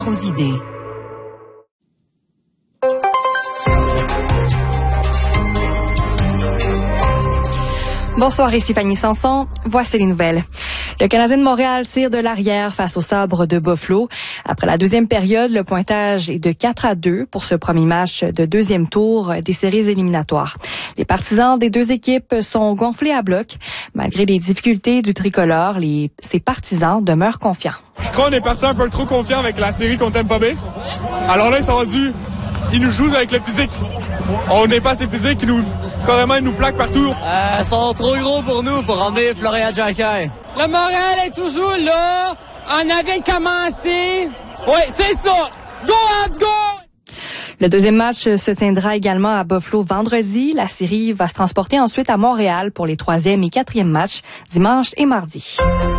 Aux idées. Bonsoir, ici Fanny Sanson. Voici les nouvelles. Le Canadien de Montréal tire de l'arrière face au Sabres de Buffalo. Après la deuxième période, le pointage est de 4-2 pour ce premier match de deuxième tour des séries éliminatoires. Les partisans des deux équipes sont gonflés à bloc. Malgré les difficultés du tricolore, ses partisans demeurent confiants. Je crois qu'on est parti un peu trop confiant avec la série contre Tampa Bay. Alors là, ils nous jouent avec le physique. On n'est pas assez physique, ils nous plaquent partout. Ils sont trop gros pour nous, faut ramener Florian Jacquet. Le moral est toujours là. On avait commencé. Oui, c'est ça. Go, let's go! Le deuxième match se tiendra également à Buffalo vendredi. La série va se transporter ensuite à Montréal pour les troisième et quatrième matchs dimanche et mardi.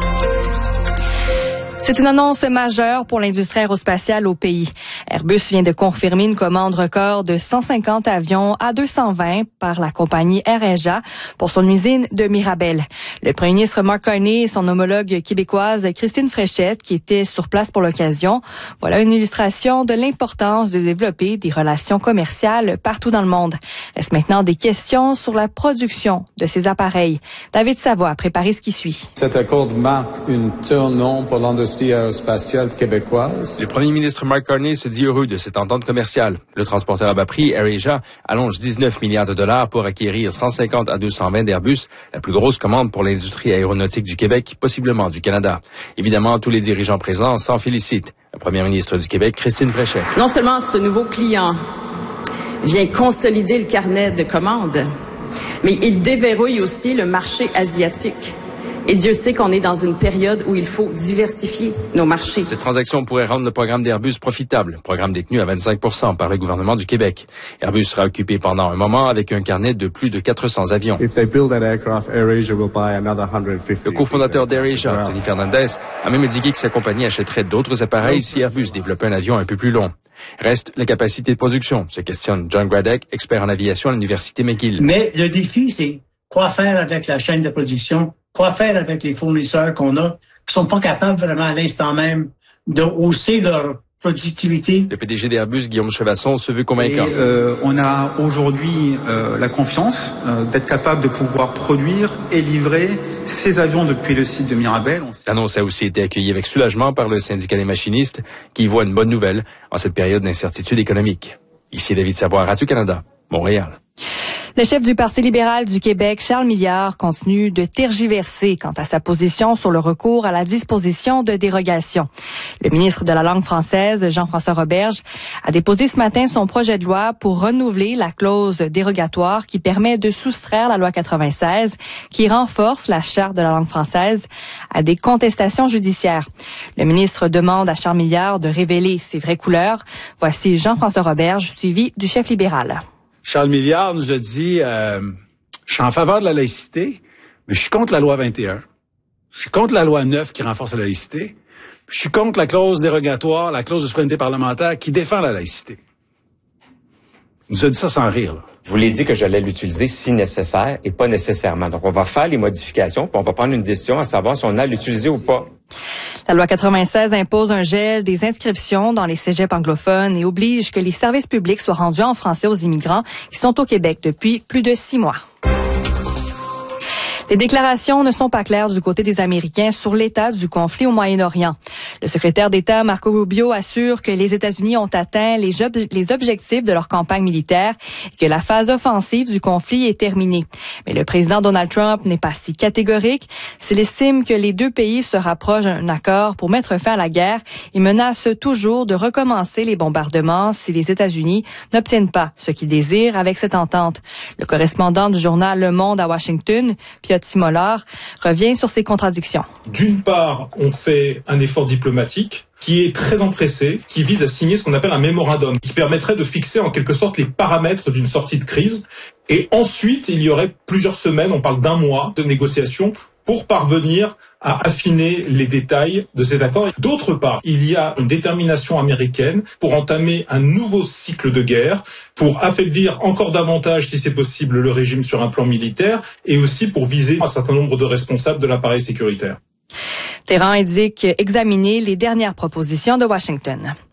C'est une annonce majeure pour l'industrie aérospatiale au pays. Airbus vient de confirmer une commande record de 150 avions A220 par la compagnie AirAsia pour son usine de Mirabel. Le premier ministre Mark Carney et son homologue québécoise Christine Fréchette, qui étaient sur place pour l'occasion, voilà une illustration de l'importance de développer des relations commerciales partout dans le monde. Reste maintenant des questions sur la production de ces appareils. David Savoie a préparé ce qui suit. Cet accord marque une tournant pour l'industrie aérospatiale québécoise. Le premier ministre Mark Carney se dit heureux de cette entente commerciale. Le transporteur à bas prix, AirAsia, allonge 19 milliards de dollars pour acquérir 150 à 220 d'Airbus, la plus grosse commande pour l'industrie aéronautique du Québec, possiblement du Canada. Évidemment, tous les dirigeants présents s'en félicitent. La première ministre du Québec, Christine Fréchette. Non seulement ce nouveau client vient consolider le carnet de commandes, mais il déverrouille aussi le marché asiatique. Et Dieu sait qu'on est dans une période où il faut diversifier nos marchés. Cette transaction pourrait rendre le programme d'Airbus profitable, programme détenu à 25% par le gouvernement du Québec. Airbus sera occupé pendant un moment avec un carnet de plus de 400 avions. Le cofondateur d'AirAsia, Tony Fernandez, a même indiqué que sa compagnie achèterait d'autres appareils si Airbus développait un avion un peu plus long. Reste la capacité de production, se questionne John Gradek, expert en aviation à l'Université McGill. Mais le défi, c'est quoi faire avec la chaîne de production? Quoi faire avec les fournisseurs qu'on a qui sont pas capables vraiment à l'instant même de hausser leur productivité? Le PDG d'Airbus, Guillaume Chevasson, se veut convaincant. On a aujourd'hui la confiance d'être capable de pouvoir produire et livrer ces avions depuis le site de Mirabel. L'annonce a aussi été accueillie avec soulagement par le syndicat des machinistes qui voit une bonne nouvelle en cette période d'incertitude économique. Ici David Savoie, Radio-Canada, Montréal. Le chef du Parti libéral du Québec, Charles Milliard, continue de tergiverser quant à sa position sur le recours à la disposition de dérogation. Le ministre de la langue française, Jean-François Roberge, a déposé ce matin son projet de loi pour renouveler la clause dérogatoire qui permet de soustraire la loi 96, qui renforce la charte de la langue française à des contestations judiciaires. Le ministre demande à Charles Milliard de révéler ses vraies couleurs. Voici Jean-François Roberge, suivi du chef libéral. Charles Milliard nous a dit, je suis en faveur de la laïcité, mais je suis contre la loi 21. Je suis contre la loi 9 qui renforce la laïcité. Je suis contre la clause dérogatoire, la clause de souveraineté parlementaire qui défend la laïcité. Il nous a dit ça sans rire, là. Je vous l'ai dit que j'allais l'utiliser si nécessaire et pas nécessairement. Donc, on va faire les modifications, puis on va prendre une décision à savoir si on a l'utiliser ou pas. La loi 96 impose un gel des inscriptions dans les cégeps anglophones et oblige que les services publics soient rendus en français aux immigrants qui sont au Québec depuis plus de 6 mois. Les déclarations ne sont pas claires du côté des Américains sur l'état du conflit au Moyen-Orient. Le secrétaire d'État Marco Rubio assure que les États-Unis ont atteint les objectifs de leur campagne militaire et que la phase offensive du conflit est terminée. Mais le président Donald Trump n'est pas si catégorique. S'il estime que les deux pays se rapprochent d'un accord pour mettre fin à la guerre, il menace toujours de recommencer les bombardements si les États-Unis n'obtiennent pas ce qu'ils désirent avec cette entente. Le correspondant du journal Le Monde à Washington, Piotr Simolar, revient sur ces contradictions. D'une part, on fait un effort diplomatique qui est très empressé, qui vise à signer ce qu'on appelle un mémorandum, qui permettrait de fixer en quelque sorte les paramètres d'une sortie de crise. Et ensuite, il y aurait plusieurs semaines, on parle d'un mois de négociations pour parvenir à affiner les détails de cet accord. D'autre part, il y a une détermination américaine pour entamer un nouveau cycle de guerre, pour affaiblir encore davantage, si c'est possible, le régime sur un plan militaire, et aussi pour viser un certain nombre de responsables de l'appareil sécuritaire. Téhéran indique examiner les dernières propositions de Washington.